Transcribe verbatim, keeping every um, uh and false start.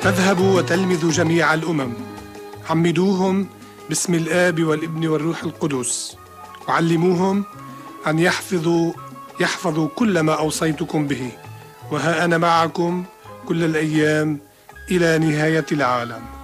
فاذهبوا وتلمذوا جميع الأمم، عمدوهم باسم الآب والابن والروح القدس، وعلموهم أن يحفظوا يحفظوا كل ما أوصيتكم به، وها أنا معكم كل الأيام إلى نهاية العالم.